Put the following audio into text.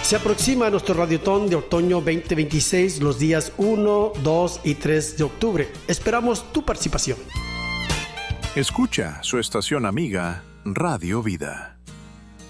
Se aproxima nuestro Radiotón de Otoño 2026 los días 1, 2 y 3 de octubre. Esperamos tu participación. Escucha su estación amiga Radio Vida.